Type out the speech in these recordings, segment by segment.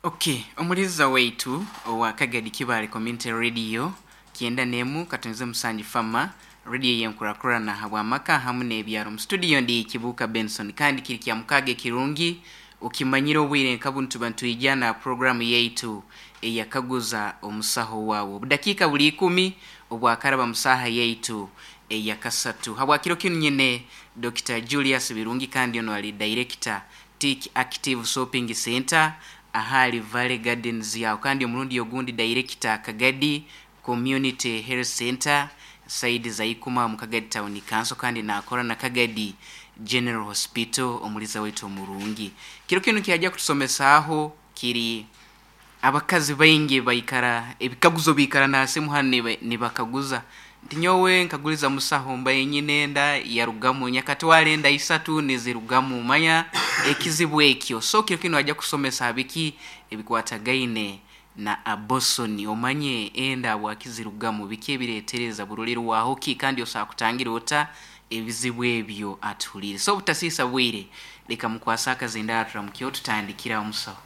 Okay, omuliza waitu owa Kagadi Kibale Community Radio kienda nemu katonze musanji fama radio yenkura na habwamaka hamune ebyaro mu studio ndi Kibuka Benson kandi kirikya mukage kirungi ukimanyira obwire nkabuntu bantu ijana program yaitu eyakaguza omusaho wawo budakika buli 10 obwakaraba musaha yaitu eyakasatu habwakiro kinu nyene Dr. Julius Birungi kandi ono ali director TIC Active Shopping Center ahali Valley Gardens yao kandi omurundi yogundi director Kagadi Community Health Center Saidi Zaikuma mu Kagadi Town Council kandi nakora na Kagadi General Hospital omuliza wetu omurungi kiro kinu kiajja kutusomesa aho kiri abakazi bayingi bayikara ebikaguzo bikara na semu hane ni bakaguza ndinyowe nkaguliza musaho mbaye nyinenda yarugamu nyakatwale nda isatu nezirugamu manya ekizibu ekyo so kiro kino ajja kusomesa abiki ebikwatagaine na abosoni omanye enda bwakizirugamu bikebiretereza buruliro waho ki kandi osakutangira ota ebizibu ebyo atulire so butasisa bwire leka mukwasaka zindatra mukyo tutandikira omusaho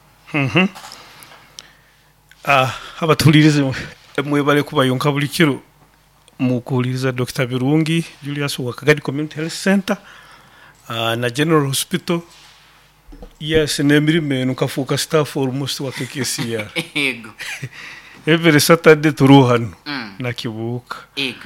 abatulirize mwebale kuba yonka bulikiro mukuliriza Dr. Birungi Julius wa Kagadi Community Health Center na General Hospital yes nemirime nukafuka staff almost wa KKCR ego every Saturday turuhano na Kibuka ego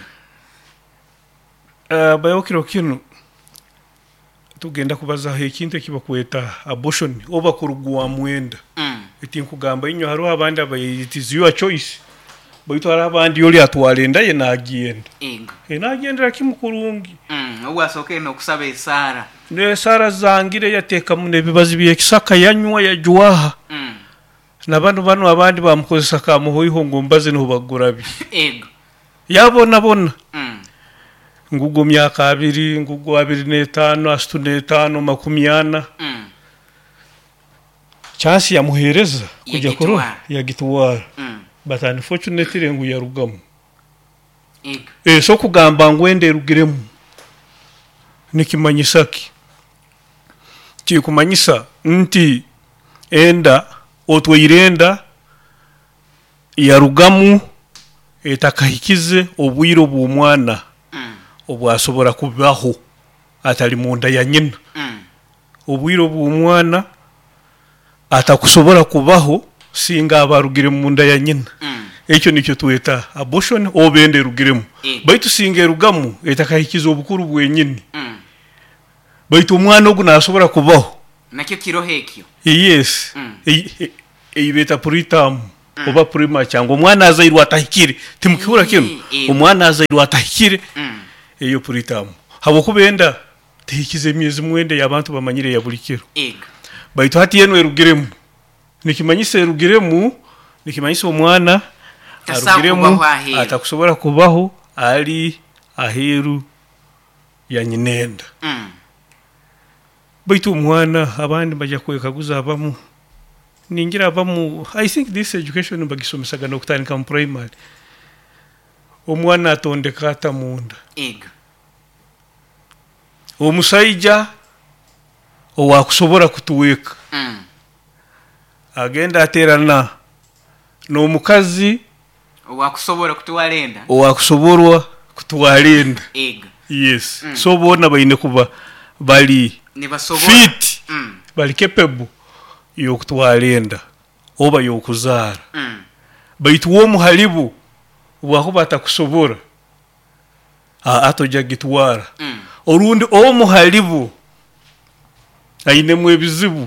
bayokiro kino tugenda kubaza hekintu kibakweta abortion oba kurugwa mwenda etinkugamba inyo haro abandi abayitizi your choice boyito hari abandi yoli atwalenda ye nagiyenda ego nagendera kimukurungi obwasoke no kusaba esara ne sara zangire yateka mu nebibazi byekisaka yanywa yajwaha bano abandi bamukozesa kamuhoyiho ngo mbaze no bagurabi ego yabona ngugo myaka 2 ngugo 25 astu 5 makumyana chance yamuhereza kujya koro yagitwara but unfortunately ngu yarugamu so kugamba ngwende rugiremu nikimanyisaki kumanyisa nti enda otwirenda yarugamu etakahikize obwiro bw'umwana obwasobora kubaho atali munda ya nyina obwiro bw'umwana atakusobora kubaho singa abarugire munda ya nyina ekyo nicyo tweta abortion obende rugiremu baitu singa rugamu etakahikiza obukuru bwenyini baitu umwana ogu nasobora kubaho nakyo kirohe ekyo yes eyibeta preterm oba prima cyangwa umwana azairwa atahikire timukihura kino umwana azairwa atahikire eyo preterm habo kubenda tihikize myezi mwende y'abantu bamanyire ya bulikiro baitu hati yenwe rugiremu nikimanyise rugiremu nikimanyise umwana arugiremu atakusobora kubaho ali aheru ya nyinenda baitu umwana abandi bajya kwekaguza abamu ningira abamu I think this education bagisomesaga no kutanika mu primary umwana atondeka atamunda omusayija owakusobora kutuweka agenda aterana no mukazi owakusobora kutuwalenda owakusoborwa kutuwalenda yes so bona bayine kuba bali fit bali capable yo kutuwalenda oba yo kuzara baitu wo muhalibu wakuba atakusobora atoja gitwara orundi o muhalibu ayine mwebizibu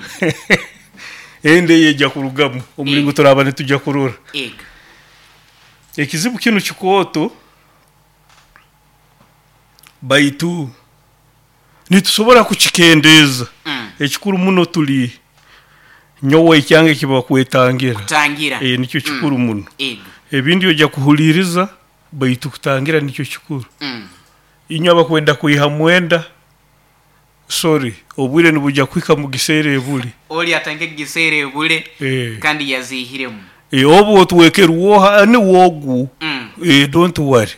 ende yeja kurugamu omulingo turabane tujja kurura ekizibu kino kikoto baitu nitusobora kukikendeza ekikuru muno tuli nyowe ikyange kiba kwetangira nicyo kikuru muno ebindi ojja kuhuliriza baitu kutangira nicyo kikuru inyo abakwenda kuyiha mwenda sorry obwire nibujja kwika mu gisere ebuli oli atange gisere ebule kandi yazihiremu obu otwekeruwo ni wogu don't worry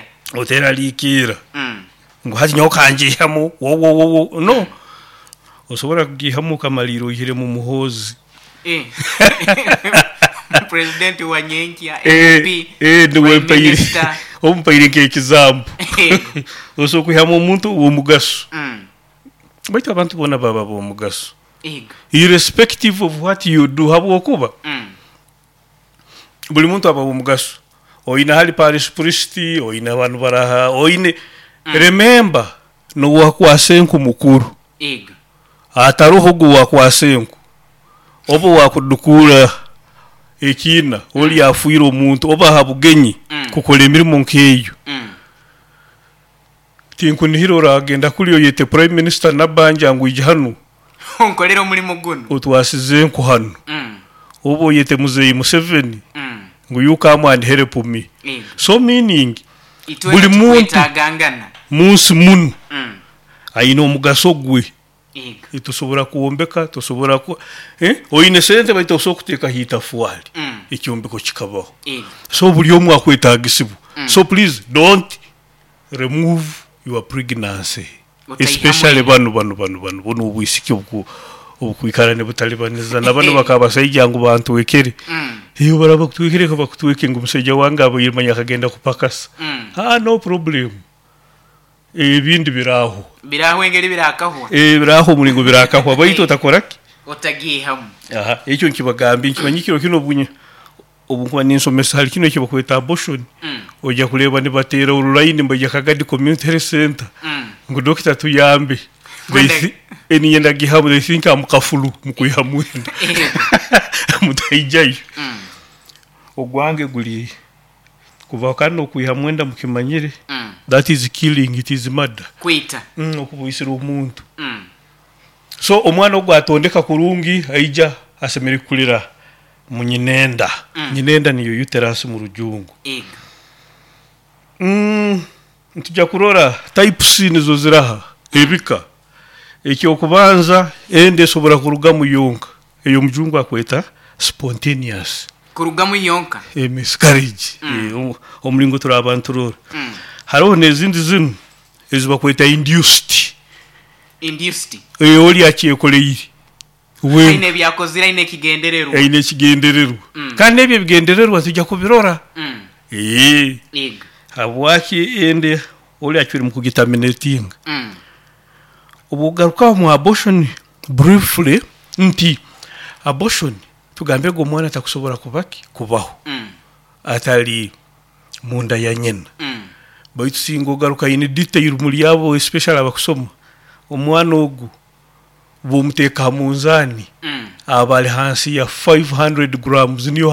otera likira ngo hazi nyoka anjihamu wo no Osobora kugihamu kamaliro ihire mu muhozi. President wa Nyenkia MP niwe mpayire ompayire nk'ekizambu osokuhamu omuntu w'omugaso baitu abantu bona baba b'omugaso irrespective of what you do habwokuba buli muntu aba b'omugaso oyina hali parish priest oyina abantu baraha oyine remember no wakwasenku mukuru ataruho wakwasenku obo wakudukura ekina oli afuira omuntu oba habugenyi kukola emirimo nkeyo tinkunihiro ragenda kuli oyete prime minister nabanja ngwije hano onkolera omulimo guno otwasize nku hano obo yete muzeyi Museveni nguyuka amwandi help me so meaning buli muntu munsi munu ayina omugaso gwe itusobora kuombeka tusobora ku oyine sente baito sokuteka hita fuali ekyombeko kikabaho so buli omu akwetagisibu so please don't remove your pregnancy especially banu bono obwisiki obukwikara ne butalibaniza nabano bakabasayija ngo bantu wekere iyo baraba kutwekere ko bakutweke ngo musajja wanga abo yimanya kagenda kupakasa no problem ebindi biraho engeri birakaho biraho mulingo birakaho abayito takoraki otagihamu ekyo nkibagambi nkimanyikiro kino bunye obukuba ninsomesa hali kino kibakweta abortion oja kuleba ne batera online mbaja kagadi community health center ngo doctor tuyambe eni yenda gihamu they think amukafulu mukuyamuenda mutaijayo ogwange guli kuva kano kuyamuenda mukimanyire that is killing, it is murder kwita okubuyisira omuntu so omwana ogwatondeka kurungi aija asemere kulira munyinenda nyinenda niyo uterus mu rujungu ntujja kurora types nizo ziraha ebika ekyo kubanza ende sobora kuruga mu yonka eyo mujungu akweta spontaneous kuruga mu yonka miscarriage omulingo turabantu rora hariho nezindi zinu ezibakweta induced oli akyekoleire ine byakozira ine kigendererwa kandi ebyo bigendererwa tujja kubirora habwaki ende oli akwiri mu kugitaminating obugaruka mu abortion briefly nti abortion tugambe go mwana takusobora kubaho atali munda ya nyina baitu singo garuka ine detail muri yabo especially abakusoma omwana ogu bomuteka munzani abali hansi ya 500 grams niyo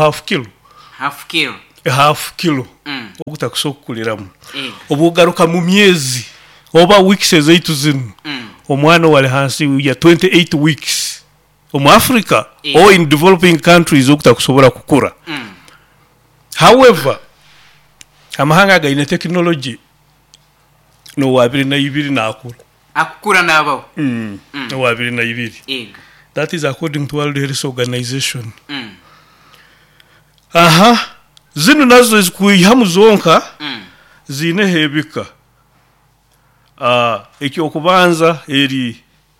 half kilo okutakusokuliramu obugaruka mu myezi oba weeks ezaitu zinu omwana wali hansi ya 28 weeks omu Africa or in developing countries okutakusobora kukura however amahanga gaine technology no wabiri na ibiri na akukura nabo no wabiri na ibiri that is according to World Health Organization zinu nazo zikuyihamu zonka zine hebika ekyo kubanza eri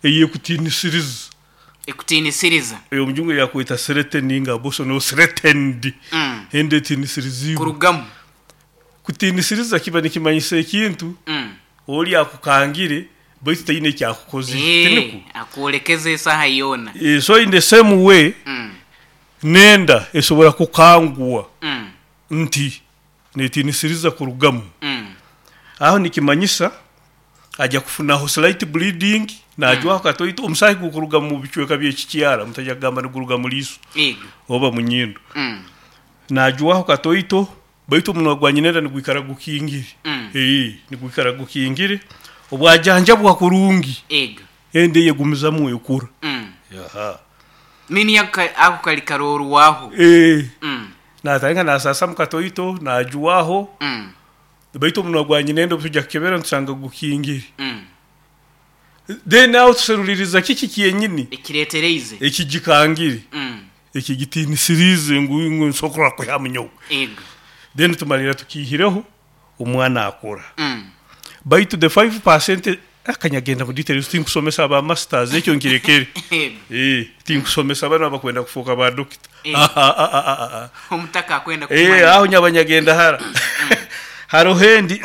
ekutinisiriza eyo mjungu yakwita threatening abortion no threatened ende tinisirizi kurugamu kutinisiriza kiba nikimanyisa ekintu oli akukangire baitu tayine kyakukoze tiniku akolekeze saha yona so in the same way nenda esobora kukangwa nti netinisiriza kurugamu aho nikimanyisa ajja kufuna slight bleeding na ajwa katoito omusahi kukuruga mu bichweka by'ekikyara mutajja gamba n'guruga mu liso oba mu nyindo na ajwa katoito baitu muno gwanyinenda nigwikara gukingire nigwikara gukingire obwajanja bwa kurungi ende yegumiza mu yokura nini akukalikaroro waho na tanga na sasa mukatoito na ajwaho baitu muno gwanyinenda tujja kebera nsanga gukingire then out seruliriza kiki kyenyini ekiretereize ekigikangire ekigitinisirize nguyu nsokora ko yamunyo then tumalira tukihireho umwana akora baitu the 5% akanyagenda mu details tinkusomesa aba masters ekyo nkirekere tinkusomesa bano abakwenda kufuuka ba doctor omutaka akwenda kumanya aho nyabanyagenda hara haro hendi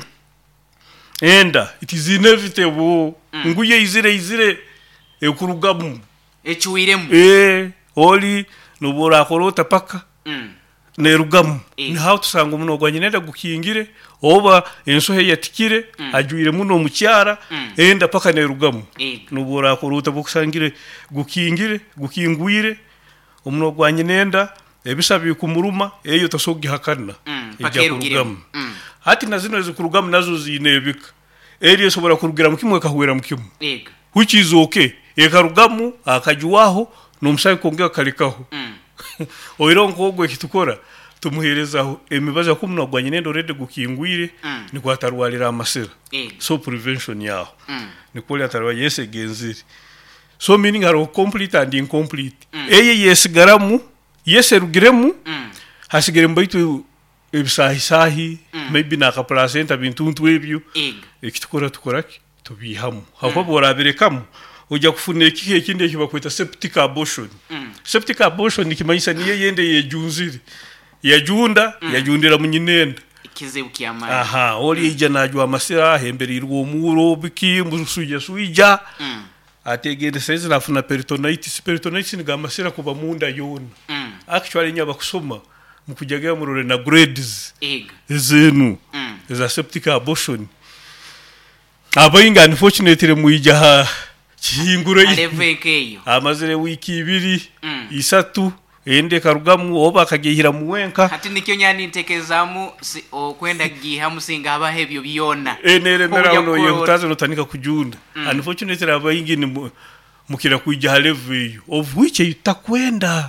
enda it is inevitable nguye izire ekurugamu echuiremu oli nobora akorota paka nerugamu naho tusanga muno gwanyinenda gukingire oba ensohe yatikire ajuire muno mukyara enda paka nerugamu nobora akorota bukusangire gukingwire omuno gwanyinenda ebisabi kumuruma eyo tasogi hakana pakerugamu hati nazino ezikurugamu nazo zinebika eri esobora kurugira mukimwe kahwera mukimu which is okay ekarugamu akajuwaho nomusayi kongera kalikaho oironko ogwe kitukora tumuherezaho emibaza kumuna gwanyinendo rede gukingwire ni kwatarwalira amasira so prevention yaho ni kole atarwa yese genziri so meaning are complete and incomplete eye yesigaramu yese rugiremu hasigere mbaitu ebisahi maybe na ka placenta bintuntu ebyo ekitukora tukoraki tubihamu hako borabirekamu ujya kufuna ikihe kindi kibakwita septic abortion septic abortion nikimanyisa niye yende yejunzire yajundira munyinenda kize ukiyamara oli ija najwa amasira hemberirwa omuro biki musuja ategende saizi nafuna peritonitis ni gamasira kuba munda yona actually nyaba kusoma mukujagera murore na grades zenu za septic abortion abayinga unfortunately muija kihingure amazire wiki 2 3 ende karugamu oba akagihira muwenka hati nikyo nyani ntekezamu okwenda gihamu singa abahebyo byona neremera uno yekutaza notanika kujunda unfortunately abayingi ni mukira kuija level of which itakwenda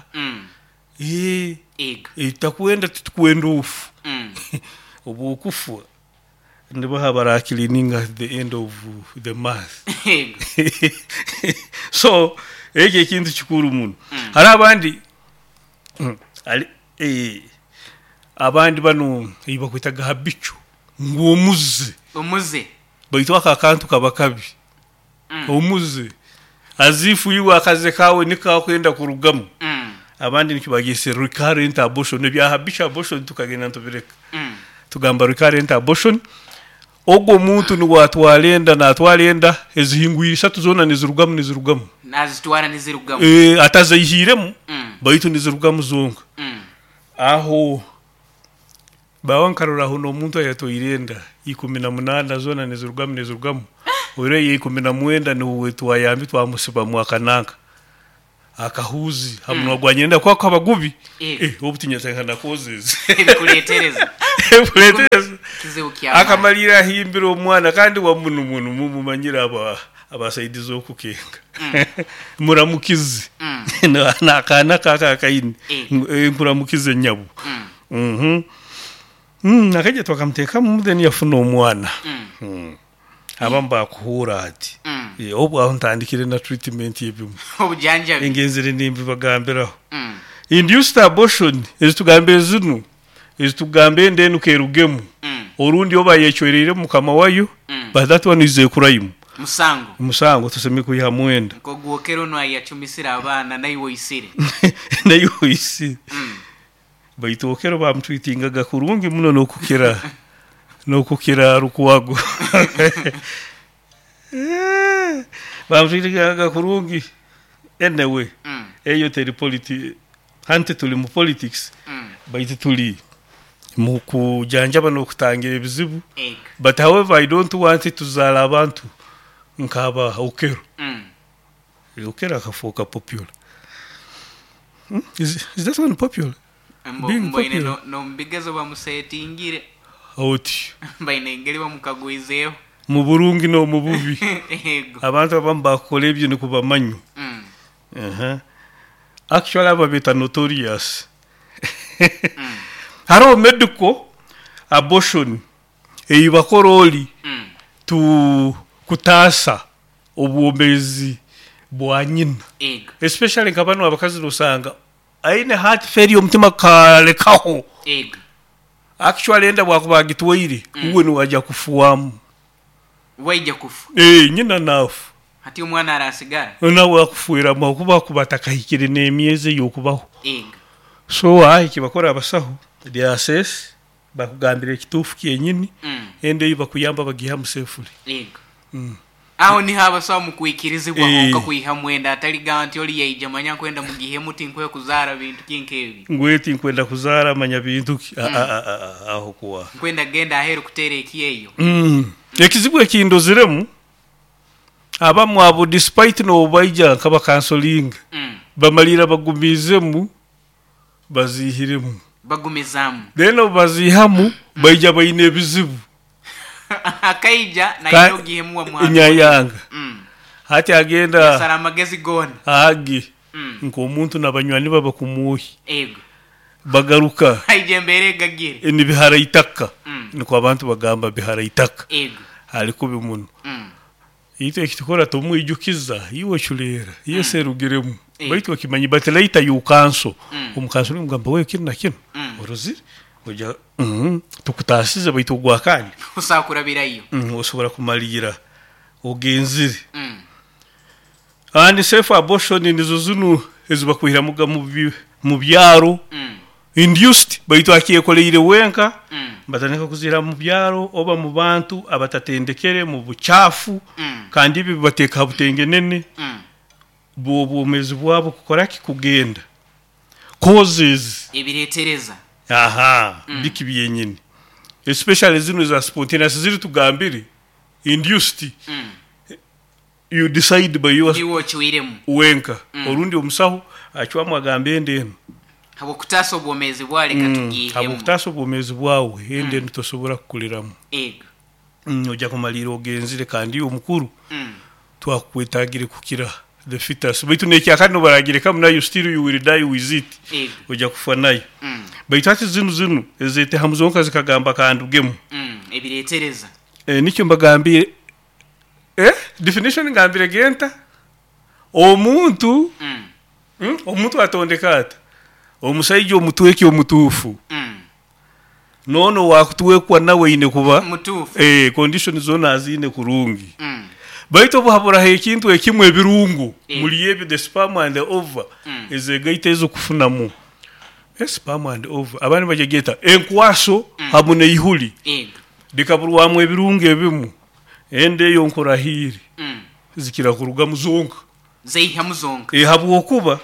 itakwenda tukwenda ufu obukufu ndibo habara cleaning at the end of the month so ege kintu kikuru muno hari abandi abandi bano ibakwitaga habichu ngomuze baitwa kakantu kabakabi omuze azifu yiwa akaze kawe nikakwenda kurugamu abandi nikibagise recurrent abortion nebya habisha abortion tukagenda ntubireka tugamba recurrent abortion ogo muntu ni watwalenda na twalenda ezihingwira 3 zona nizirugamu nazitwara nizirugamu atazayihiremu baitu nizirugamu zonga aho bawankarura hono muntu ayatoirenda 18 zona nizirugamu ore 19 ni wetu wayambi twamusiba mwakanaka akahuzi hamwe gwanyenda kwa kabagubi obutinyatanga causes kuletereza akamalira himbiro omwana kandi wa munu mumanyira abasaidizo okukenga muramukizi na kana kakaini muramukize nyabu nakaje twakamteka mudeni yafuna omwana abamba kuhura ati obu ahantandikire na treatment yebimu obujanja ingenzire nimbi bagambiraho induced abortion ezitugambire zinu ezitugambe ndenu kerugemu orundi oba yechwerere mukama wayo but that one is a crime musango tuseme kuyiha mwenda ko gwokero no ayachumisira abana nayiwo isire baito okero bamtwitingaga kurungi muno nokukira rukuwago bamtwitingaga kurungi anyway eyo teri hante tuli mu politics baito tuli mukujanja banokutangira ebizibu but however I don't want it to zala abantu nkaba okero okero akafoka popular is that one popular mboine no mbigezo bamusetingire oti baine ngeli bamukagwizeho mu Burungi no mu bubi abantu abamba kolebye ni kubamanyu actually ababeta notorious haro medical abortion eibakoroli tu kutasa obuombezi bwanyina especially nkabano abakazi rusanga aine heart failure mutima kalekaho actually enda bwakubagitweire uwe no wajja kufuwamu waija kufu nyina nafu hati omwana arasigara nawe akufuira makuba kubatakahikire n'emyezi y'okubaho ego so kibakora abasaho the assess bakugambira ekituufu kyenyini ende eyo bakuyamba bagihamu safely ego aho ni haba sawa mukuikirizibwa nka kuiha mwenda atali ganti oli yaija manya kwenda mugihe muti nkwe kuzara bintu kinkebi ngweti nkwenda kuzara manya bintu aho kuwa kwenda genda ahero kutere ekiyeyo ekizibu ekindoziremu abamu abo despite no baija kaba counseling bamalira bagumizemu bazihiremu bagumizamu deno bazihamu baija baine ebizibu akaija na yogi hemwa mwana nyayanga hati agenda sara magezi gona agi nko omuntu nabanywani baba kumuhi ego bagaruka haije mbere gagire ni bihara itaka niko abantu bagamba bihara itaka ego aliko bimuno ito ekitukora tomwijukiza iwe chulera yese rugiremu baitu akimanyi batelaita yukanso umukanso ngamba wewe kino na kino orozire oja tukutasize baitu gwakani usakurabira iyo usobora kumalira ogenzire and safe abortion nizo zunu ezibakuhira muga mu byaro induced baitu akiyekoleire wenka bataneka kuzira mu byaro oba mu bantu abatatendekere mu buchafu kandi ibi bateka butengenene bobo mezi bwabo kukora kugenda causes ibiretereza biki byenyine especially zino za spontaneous ziri tugambiri induced you decide by yours wenka orundi omusaho achwa mwagambe ndeno habo kutaso bwomezi bwale katugihemu habo kutaso bwomezi bwawe ende ntosobora kukuliramu ego oja kumalira ogenzire kandi omukuru twakwetagire kukira the fetus baitu nekyakano baragire kamuna you still you will die with it oja kufa nayo baitu ati zinu ezete hamuzonka zikagamba kandugemu ebiretereza nicyo mbagambire definition ngambire genta omuntu omuntu atondekata omusaijo omutweki omutufu nono wakutuwekwa nawe ine kuba mutufu condition zona azine kurungi baito buhabura hekintu ekimwe birungu muri yebe the sperm and the ova ezegaite ezo kufunamu sperm and ova abani bajegeta enkwaso hamune ihuli dikaburu wamwe birungu ebimu ende yonkorahiri zikira kuruga muzonka zeiha muzonka habu okuba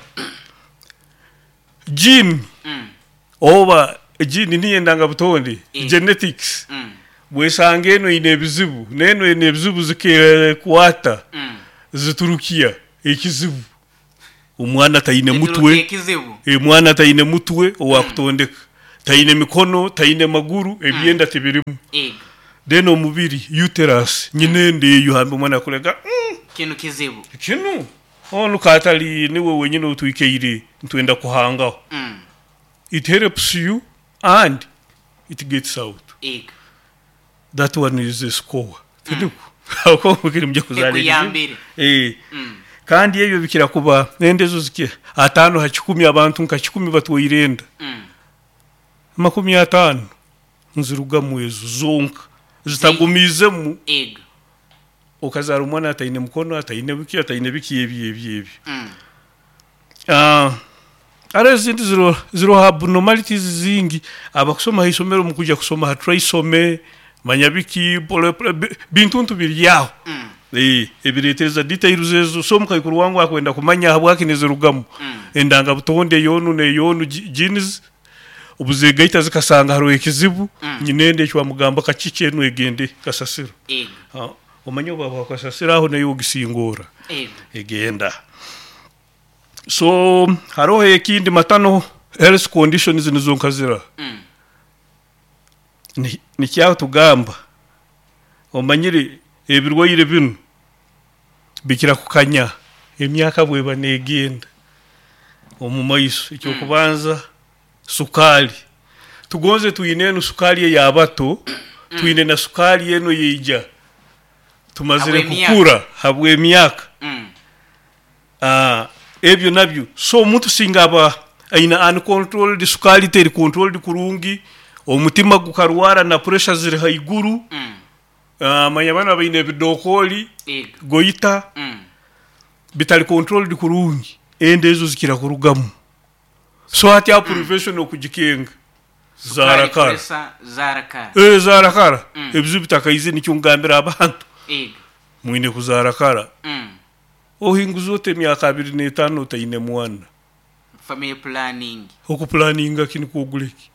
gene oba gene niye ndanga butonde genetics bwesangeno ine bizibu neno ine bizibu zike kwata ziturukia ekizibu umwana taine mutwe mwana taine mutwe owakutondeka taine mikono taine maguru ebyenda tibirimu deno mubiri uterus nyinende yuhambe mwana kulega kinu kizibu kinu onu katali niwe wenyine utuikeire ntwenda kuhanga it helps you and it gets out that one is a score ako mukiri mje kuzalira kandi ebyo bikira kuba nendezo zike atano ha10 abantu nka 10 batwoirenda 50 nziruga mwezo zonka zitagumizemu okazara umwana ataine mukono ataine biki ebi ara zindi zero abnormalities zingi abakusoma hisomero mukuja kusoma ha trisome manyabiki bintuntu biri yaho ebireteza details ezo somuka ikuru wangu akwenda kumanya habwaki nezirugamu endanga butonde yonu ne yonu genes ubuzegaita zikasanga haro ekizibu nyinende cyo mugamba kacicenu egende kasasiro omanyo baba kasasira aho nayo gisingora egenda so haro ekindi matano health conditions nizonkazira ni cyaho tugamba omanyire ebirwayire bino bikira kukanya emyaka bweba negenda omumaiso icyo kubanza sukali tugonze tuyinenu sukali ya abato tuyine na sukali yeno yija tumazire kukura habwe emyaka ebyo nabyo so omuntu singaba aina uncontrolled sukali teri controlled kurungi omutima gukarwara na pressure ziri haiguru manya bana bayine bidokoli ego goyita bitali controlled kurungi ende ezo zikira kurugamu so ati a professional kujikenga zarakara zarakara ebizu bitakaize nicyungambira abantu ego mwine kuzarakara ohinguzote myaka 25 utayine mwana family planning oku planning akini kuguleki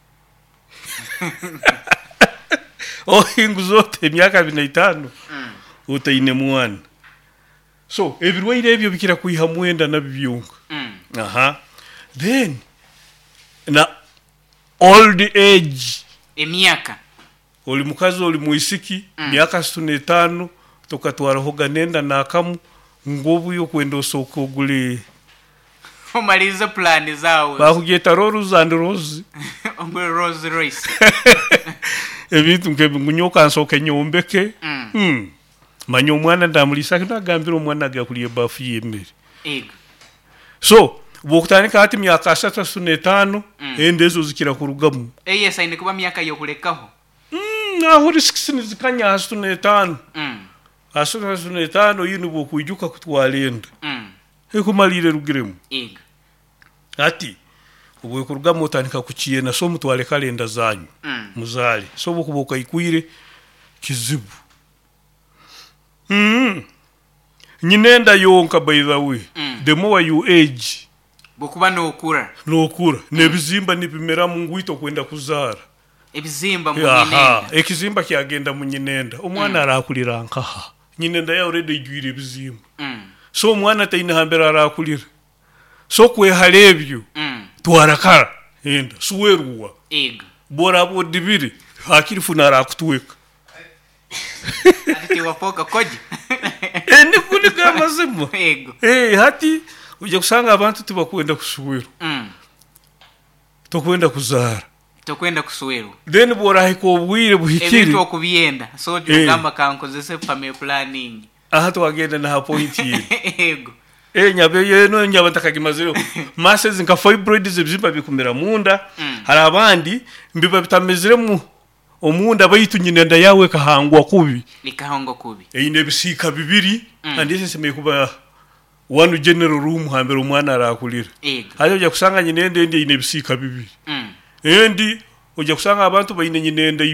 ohinguzote myaka 25 utayine mwana so ebirwaire ebyo bikira kuiha mwenda na bibyunga aha then na old age emyaka oli mukazi oli muisiki myaka 65 tokatwara hoga nenda nakamu ngobu yo kwenda osoko ogule omaliza plan zawe bakugeta Rolls and Rose omwe Rolls Royce ebintu ngebunyoka nsoke nyombeke manyo mwana ndamulisa kinagambira omwana gakuliye bafu yemere ego so bokutanika ati myaka 35 endezo zikira kurugamu yes ine kuba myaka yokulekaho aho risks nizikanya 35 35 yinu bokujuka kutwalenda ekumalire rugiremu ego ati ubwe kurugamu utanika kuchiyena so mutwale kalenda zanyu muzali so bokuboka ikwire kizibu nyinenda yonka by the way the more you age bokuba nokura nebizimba nipimera munguito kwenda kuzara ebizimba mu nyinenda ekizimba kyagenda mu nyinenda omwana arakulira nkaha nyinenda ya already jwire ebizimba so omwana taina hambera arakulira so kwe halebyo twarakara enda suweruwa ego bora bo dibiri hakiri funara kutweka ati wapoka koji ende kuliga mazimo ego hati uje kusanga abantu tibakwenda kusuweru tokwenda kuzara tokwenda kusuweru then bora hiko obwire buhikiri ebintu okubiyenda so jugamba kankozese family planning aha twagenda na point ye ego nyabe yeno nyabantakagimazero masses nka fibroids ebizimba bikumira munda hari abandi mbiba bitamezire mu omunda bayitu nyinenda yawe kahangwa kubi ine bisika bibiri andise seme kuba one general room hambere omwana arakulira hayo ujya kusanga nyinenda ende ine bisika bibiri endi ujya kusanga abantu bayine nyinenda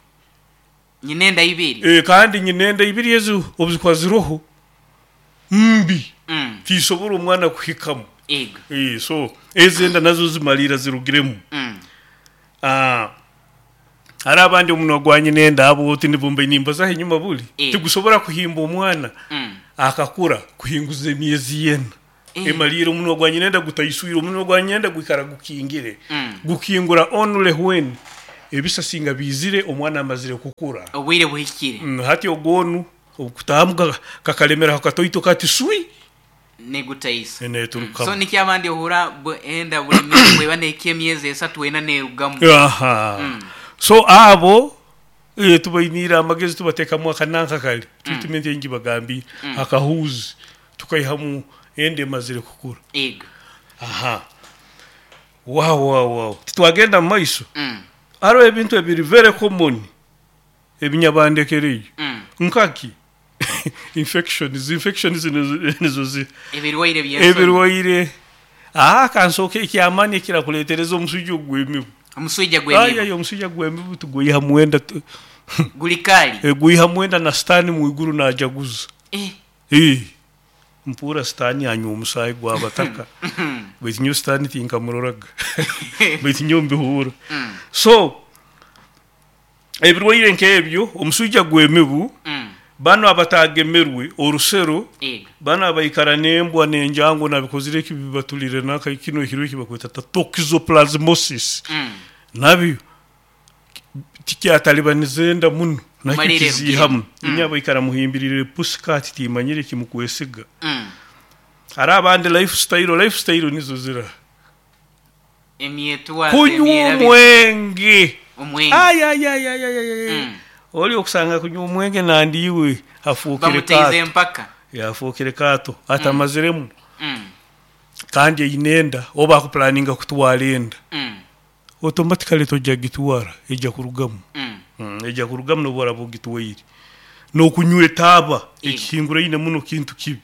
ibiri kandi nyinenda ibiri yezu obuzikwa ziroho mbi tisobora omwana kuhikamu so ezenda nazo zimalira zirugiremu hari abandi umuntu wagwanye nenda abo tinibumba inimba zahe nyuma buli tigusobora kuhimba omwana akakura kuhinguza emyezi yena emalira umuntu wagwanye nenda gutayisuira umuntu wagwanye nenda gwikara gukingire gukingura only when ebisasinga bizire omwana amazire kukura obwire buhikire hati ogonu okutamuga kakalemera hakatoito kati sui negutaisa turuka so nikyamandi ohura enda buli mwe bane kyemyezi 3 wena nerugamu so abo tubayinira amagezi tubateka mu akananka kali treatment yengi bagambi akahuzi tukayihamu ende mazire kukura ego wow titwagenda maiso aro ebintu ebiri very common ebinyabandekereyo nkaki infections nizozi ebirwaire kansoke kyamani kira kuletereza omusujja gwemibu omusujja gwemibu tugoyiha mwenda gulikali guyiha mwenda na stani muiguru na ajaguza mpura stani anyu omusayi gwabataka betinyo stani tinka muroraga betinyo mbihura so ebirwaire nkebyo omusujja gwemibu bano abatagemerwe orusero bano abayikara nembwa nenjango nabikozire kibibatulire naka kino hiro kibakweta toxoplasmosis nabyo tikya talibanizenda muno nakizihamu inyabayikara muhimbirire puskat timanyire kimukwesiga ara abandi lifestyle nizo zira emyetwa kunyumwenge oli okusanga kunywa omwenge nandiwe afukire kato yafukire kato atamaziremu kandi inenda oba ku planninga kutwalenda automatically tojja gitwara ejja kurugamu no bora bugitwire n'okunywa etaaba ekihingura yine muno kintu kibi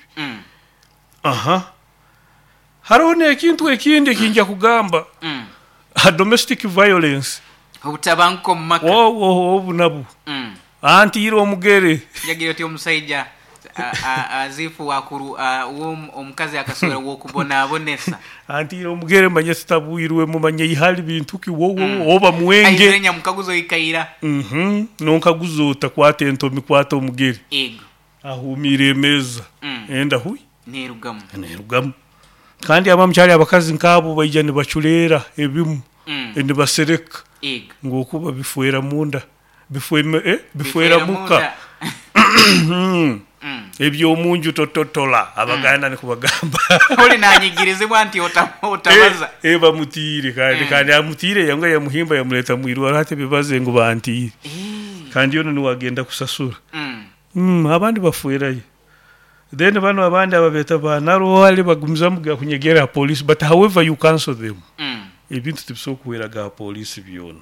hariho n'ekintu ekindi kinja kugamba domestic violence obutabanguko mu maka obunabu anti iro omugere yagira ati omusajja azifu wakuru omukazi akasobola wokubona abonesa anti iro omugere manye sitabwirwe mumanye ihali bintu ki oba muwenge ayirenya mukaguzo ikaira nonkaguzo takwata entomi kwata omugere ego ahumire emeza enda hui nerugamu kandi abamukyali abakazi nkabo bayija ne bachulera ebimu ende basereka ngokuba bifuera munda bifuera muka ebyo omunju tototola abaganda ne kubagamba oli nanyigirizibwa nti otabaza bamutire kandi amutire yanga yamuhimba yamuleta mwirwa ate bibaze ngo bantire kandi yono niwagenda kusasura abandi bafuerayo then bano abandi ababeta banaro wali bagumiza muga kunyegera police but however you cancel them ebintu tibisokuwera ga police byona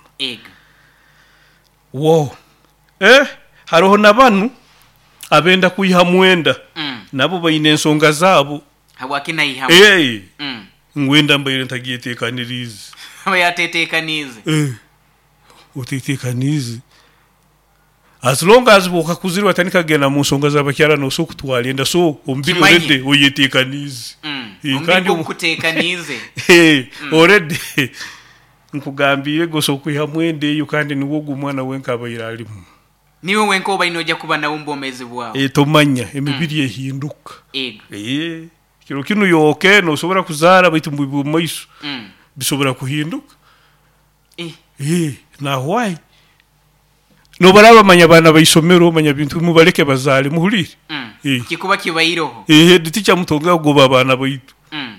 wow hariho nabanu abenda kuyiha mwenda nabo bayine ensonga zabo hawakina yiha ngwenda mbayire ntagiyetekanirize abayatetekanize utetekanize as long as bokakuzirwa atanika gena mu nsonga z'abakyala no so kutwalenda so ombiri already oyetekanize kandi okutekanize already nkugambiye go so kuyiha mwende yo kandi niwo gumwana wenkabayira alimu niwe wenko bayinoja kuba na umbomezi bwao tomanya emibiri ehinduka kiro kinu yoke no sobora kuzara bitu mu maiso bisobora kuhinduka na why no baraba manya bana bayisomero manya bintu mubaleke bazale muhulire kikuba kibayiroho diticha mutonga go babana bayitu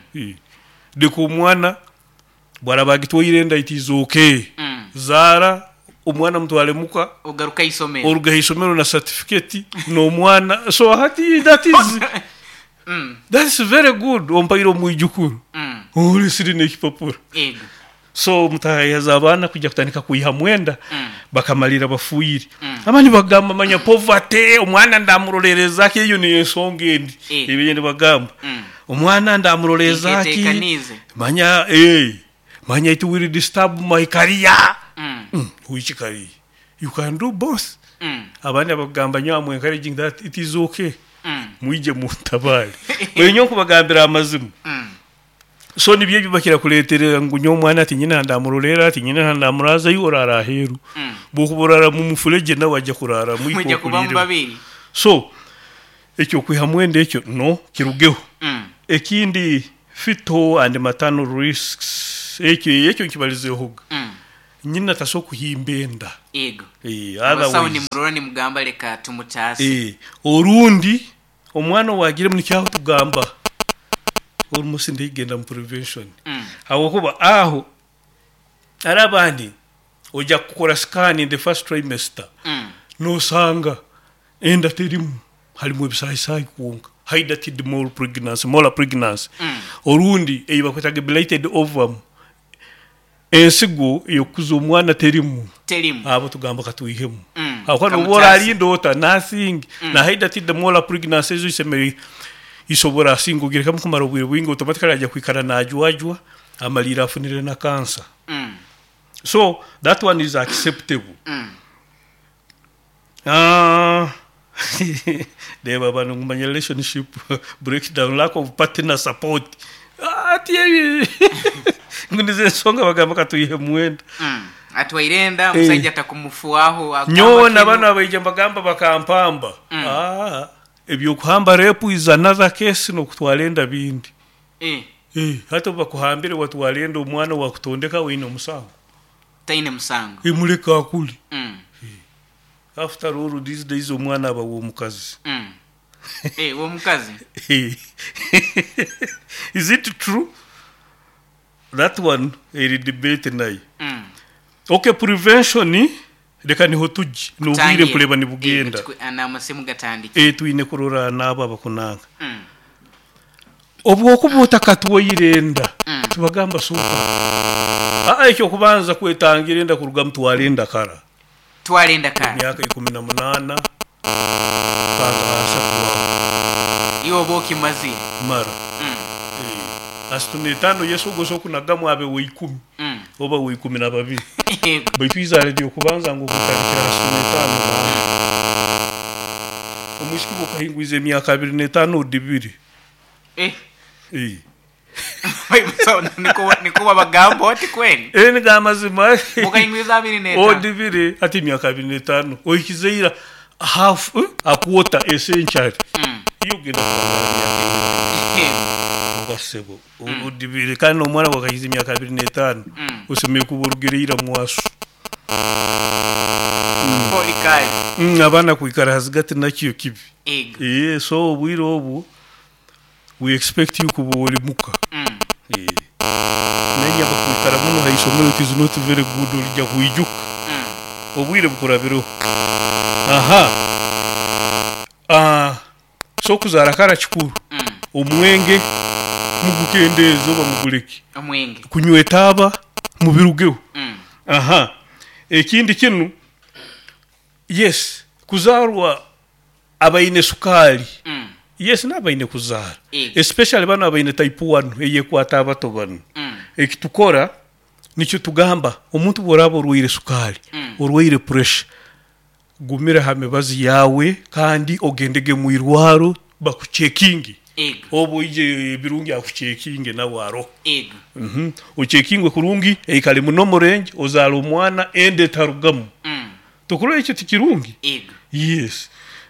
de ko mwana bwara bagitwoyirenda itizoke zara umwana mutwale muka ugaruka isomero na certificate no mwana so hati that is very good ompayiro mwijukuru uri siri nekipapura so mutayaza abana kujya kutanika kuyiha mwenda bakamalira bafuyiri abandi bagamba manya poverty umwana ndamurorereza ke yo ni ensongendi ibiyende bagamba umwana ndamurorereza ki manya it will disturb my career which career you can do both abandi bagamba nyamwe encouraging that it is okay mwije mutabali wenyo kubagambira amazimu so nibyo bibakira kuleterera ngo nyomwana ati nyina ndamurorera ati nyina ndamuraza yorara heru bokuborara mu mufuleje na wajja kurara mwiko kulire so ekyo kwihamwende ekyo no kirugeho ekindi fetal and maternal risks ekyo nkibalizeho nyina taso kuhimbenda otherwise muroni mugamba leka tumutasi orundi omwana wagire mu cyaho tugamba almost ndigenda mu prevention aho kuba aho arabandi oja kukora scan in the first trimester no sanga enda terimu halimu ebisayisai kuonka hydatid molar pregnancy orundi eyibakwetaga belated ovum ensigo yokuzo mwana terimu abo tugamba katuyihemu akwana ubora ali ndota nothing na hydatid molar pregnancy zo isemeri isobora singo gireka mukumara ubwire bwingo automatically ajya kwikara najwajwa amalira afunire na cancer so that one is acceptable deba bano ngumanya relationship breakdown lack of partner support atiye ngundize songa bagamba katuyihe mwenda atwairenda musajja takumufuaho nyona bana abayija bagamba bakampamba ebyo kuhamba repu is another case no kutwalenda bindi hata bakuhambire watwalenda umwana wakutondeka wino musango taine musango imuleka akuli after all these days umwana aba wo mukazi wo mukazi is it true that one a debate nayo okay prevention reka niho tuji nubwire kureba ni bugenda ana amasemu gatandike twine kurora naba bakunanga obwo kubuta katwoyirenda tubagamba suka icyo kubanza kwetangira enda kuruga mtwalenda kara twalenda kara myaka 18 bangasa kuwa iyo boki mazi mara asitune tano yesu goso kunagamu abe we 10 oba we 12 baitu radio kubanza ngo kutarikira asitune tano omushiki kahingwize myaka 25 dibiri niko bagambo ati kweli ni gamazima mukahingwiza 25 odibiri ati myaka 25 oikizeira half a quarter essential yugenda basebo udibire kandi omwana wakahize imyaka 25 useme kuburugirira mwasu polikai abana kuikara hazigati nakiyo kibi so obwiro obu we expect you kubuli muka nenya bakuikara muno haisomero it is not very good olija kuijuka obwire bukurabiro so kuzara kara kikuru omwenge mugukendezo bamuguleki omwenge kunywetaba mubirugeho ekindi kinu yes kuzarwa abaine sukali yes nabaine kuzara especially bana abaine type 1 eye kwata abato bano ekitukora nicho tugamba omuntu borabo ruire sukali urwaire pressure gumira hamibazi yawe kandi ogendege muirwaro bakuchekingi obo ije birungi akuchekinge na waro uchekingwe kurungi ekale munomo range ozala omwana ende tarugamu tokuro ekyo tikirungi yes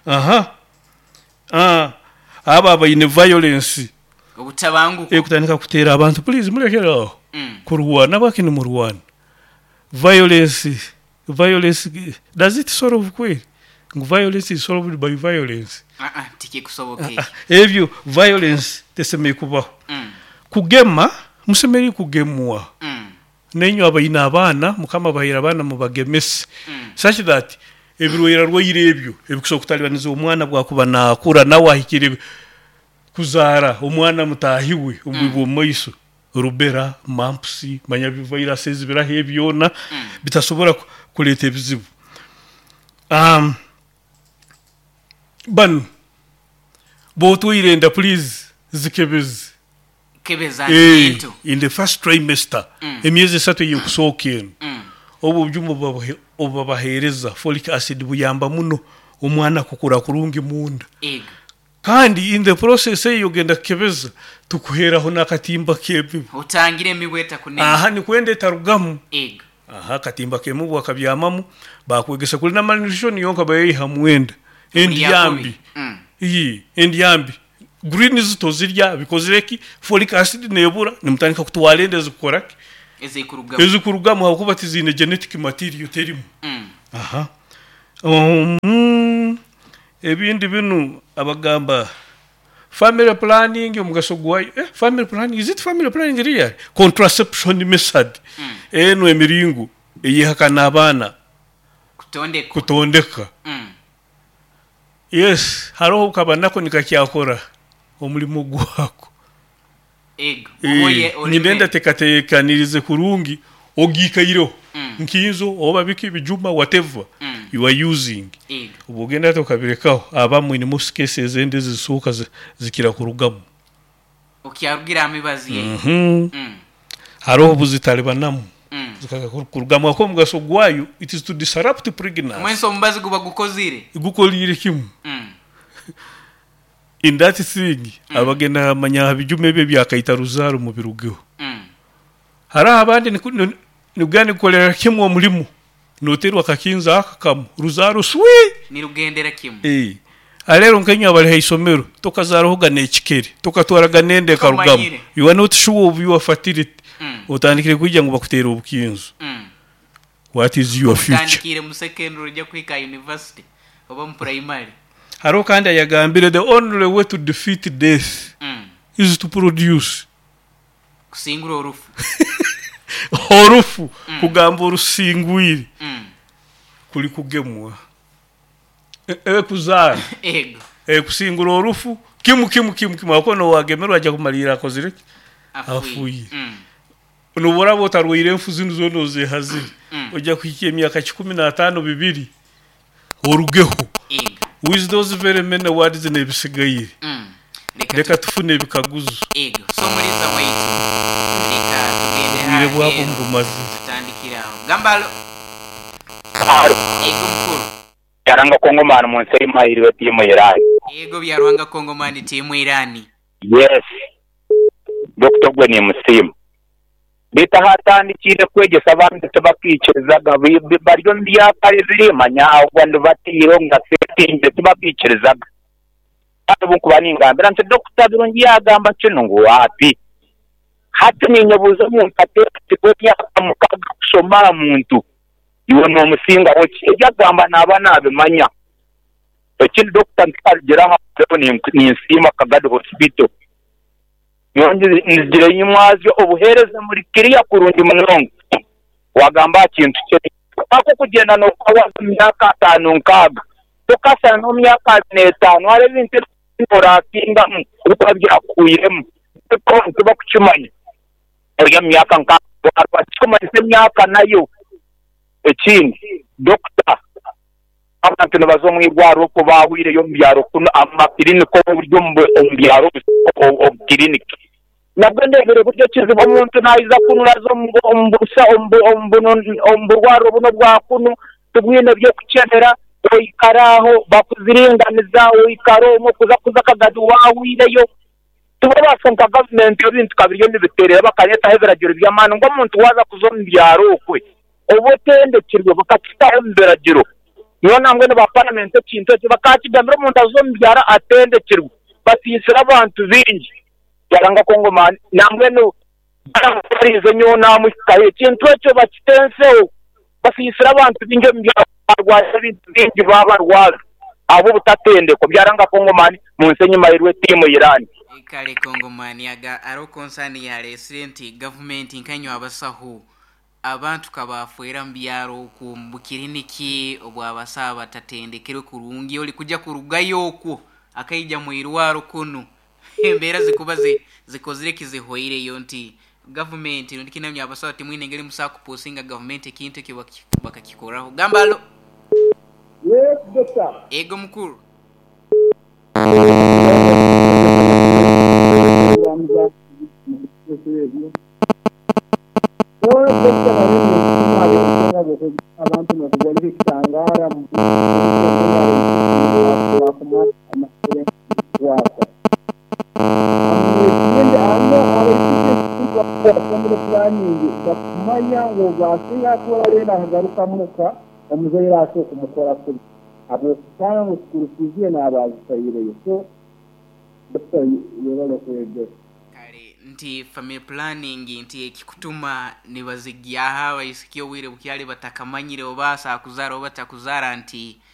aba bayine violence obutabangu ekutandika kutera abantu please mulekera kurwana bakini murwana violence does it solve kweli violence is solved by violence tiki kusoboke ebyo violence teseme kubaho kugema musemeri kugemwa nenyo abayina abana mukama bahira abana mubagemese such that ebirwera rwoyire ebyo ebikuso kutalibaniza omwana bwakuba nakura nawe ahikire kuzara omwana mutahiwe umbibo moiso rubera mumps manyabi viruses birahe byona bitasobora kuleta ebizibu ban botuirenda please zikebeze kebezanito in the first trimester emyezi 3 yokusokena obo byumo babahereza folic acid buyamba muno omwana kukura kurungi munda kandi in the process eyo genda kebeza tukuheraho nakatimba kebe utangire miweta kunene ni kwende tarugamu katimba kemu bwakabyamamu bakwegesa kuli na malnutrition yonka bayi hamwenda endiyambi endiyambi green zito zirya bikozireki folic acid nebura nimutanika kutwalende zikoraki ezikurugamu hakuba tizine genetic material terimu ebindi binu abagamba family planning omugaso gwayo family planning is it family planning real contraception method eno emiringu eyihakana abana kutondeka yes haro kabanako nikakyakora omulimo gwako nibenda tekatekanirize kurungi ogikairo nkinzo oba biki bijuma whatever you are using ubugenda tokabirekaho abamwe ni most cases ende zisuka zikira kurugamu okyarugira amibazi haro obuzitalibanamu zikaka kurugamu ako mugaso gwayo it is to disrupt pregnancy mwenso mbazi guba gukolire kimu in that thing abagena manya bijuma bye byakaita ruzaro mu birugeho hara abandi nugane kolera kimu omulimo noterwa kakinza akakamu ruzaro swi ni rugendera kimu alero nkenya bali haisomero tokazaro hogane ekikere tokatwaraga nende karugamu you are not sure of your fertility utandikire kujya ngo bakutera obukinzo what is your future utandikire mu secondary ryo kwika university oba mu primary haro kandi yagambire the only way to defeat death is to produce kusingura orufu kugamba urusingwiri kuli kugemwa kuzara kusingura orufu kimu akono wagemerwa ajya kumalira akozireke afuyi nubura botarwire mfu zinu zono zehaziri ujya kwikiye myaka 15 bibiri orugeho with those very many words nebisigaye reka tufune bikaguzo ego so muriza waitu reka tugende bire bwabo mbumazi tutandikiraho gambalo ego mkuru yaranga kongomani mu nsi y'imahirwe timu Irani ego byarwanga kongomani timu Irani yes Dr. gwe ni musimu bita hatandikire kwegesa abantu tebakikirizaga baryo byakale zirimanya abantu batiro nga setinze tebakikirizaga abo kubaningambira nti Dr. Birungi yagamba kino ngo wapi hati ninyobuza mu mpatete kwe byakamukaga kusoma muntu iwe no musinga woki yagamba nabana abimanya ekindi Dr. Ntarigera hapo ni nsima Kagado Hospital nzire yimwazi obuhereza muri kiriya kurungi munongo wagamba kintu cyo ako kugenda no kwa myaka 5 nkaga tukasa no myaka 5 wale bintu orakinga ukabya kuyiremo ko tuba kuchimanya ya myaka nkaga bakimanya myaka nayo ekindi Dr. abantu bazomwirwaro ko bahwire yo mbyaro kuno amakirini ko buryo mbyaro okiriniki nabwo ndebere buryo kiziba umuntu nayiza kunurazo omburwaro buno bwa kuno tubwine byo kukenera oyikaraho bakuziringaniza oyikaro mo kuza kagadu wahwireyo tuba basanka government yo bintu kabiriyo nibiterera bakanyeta heveragiro by'amana ngo umuntu waza kuzombyaro kwe obotendekirwe bakakitaho mberagiro niyo nangwe ne ba parliament kintu bakakidamira umuntu azombyara atendekirwe batisira abantu bingi yaranga kongomani nangwe no barize nyo namukaye kintu cyo bakitenseho basisira abantu binge mbyarwaje bingi babarwaza abo butatende ko byaranga kongomani mu nsenyi mahirwe timu Irani kale kongomani aga aro concern ya recent government inkanyo abasahu abantu kabafuera mbyaro ku mbukiriniki obwabasaba tatendekere kurungi oli kujja kurugayo okwo akaija mu irwaro kuno embera zikubaze zikozire kizihoire yonti government ndikinamya abasaba timwine ngeri musaku posinga government kintu kibakakikoraho gambalo yes doctor ego mkuru abantu bakugolera kitangara bakumanya ngo basinga kubarena hagaruka muka omuzaira aso kumukora kuri abo sana musikurufizie na abazisayire so doctor yero kwede nti family planning nti ekikutuma nibazigiya hawa isikyo wire bukyali batakamanyire obasa kuzara obatakuzara nti